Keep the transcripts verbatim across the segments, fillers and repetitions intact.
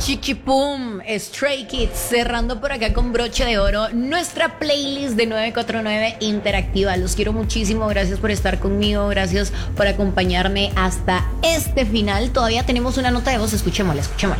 Chichipum, Stray Kids, cerrando por acá con broche de oro nuestra playlist de nueve cuatro nueve interactiva. Los quiero muchísimo, gracias por estar conmigo, gracias por acompañarme hasta este final. Todavía tenemos una nota de voz, escuchémosla, escuchémosla.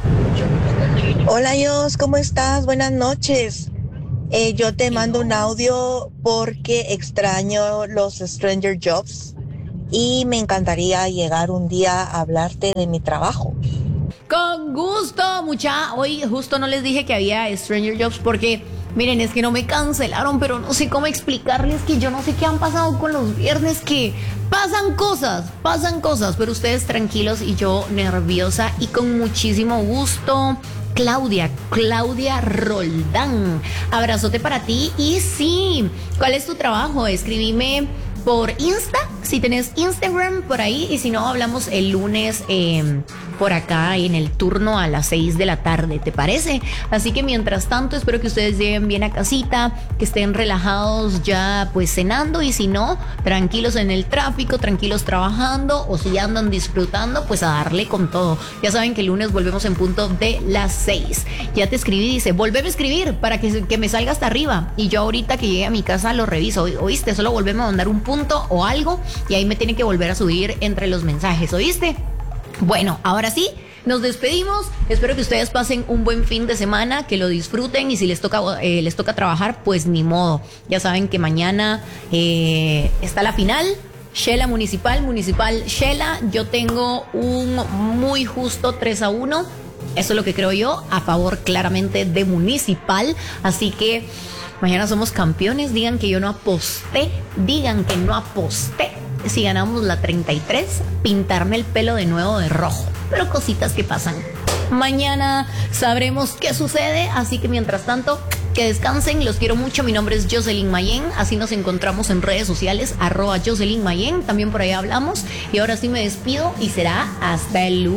Hola, Jos, ¿cómo estás? Buenas noches. Eh, yo te mando un audio porque extraño los Stranger Jobs y me encantaría llegar un día a hablarte de mi trabajo. Con gusto, mucha. Hoy justo no les dije que había Stranger Jobs porque, miren, es que no me cancelaron, pero no sé cómo explicarles que yo no sé qué han pasado con los viernes, que pasan cosas, pasan cosas, pero ustedes tranquilos y yo nerviosa y con muchísimo gusto. Claudia, Claudia Roldán, abrazote para ti. Y sí, ¿cuál es tu trabajo? Escribime por Insta, si tenés Instagram por ahí, y si no, hablamos el lunes eh, por acá en el turno a las seis de la tarde, ¿te parece? Así que mientras tanto, espero que ustedes lleguen bien a casita, que estén relajados ya pues cenando, y si no, tranquilos en el tráfico, tranquilos trabajando, o si ya andan disfrutando, pues a darle con todo. Ya saben que el lunes volvemos en punto de las seis. Ya te escribí, dice, volveme a escribir para que, que me salga hasta arriba, y yo ahorita que llegue a mi casa lo reviso. ¿Oíste? Solo volvemos a mandar un punto o algo y ahí me tienen que volver a subir entre los mensajes, ¿oíste? Bueno, ahora sí, nos despedimos. Espero que ustedes pasen un buen fin de semana, que lo disfruten, y si les toca eh, les toca trabajar, pues ni modo. Ya saben que mañana eh, está la final. Shela Municipal, Municipal Shela. Yo tengo un muy justo tres a uno. Eso es lo que creo yo, a favor claramente de Municipal. Así que mañana somos campeones. Digan que yo no aposté, digan que no aposté. Si ganamos la treinta y tres, pintarme el pelo de nuevo de rojo. Pero cositas que pasan. Mañana sabremos qué sucede, así que mientras tanto, que descansen. Los quiero mucho. Mi nombre es Jocelyn Mayen. Así nos encontramos en redes sociales, arroba Jocelyn Mayen. También por ahí hablamos. Y ahora sí me despido y será hasta el lunes.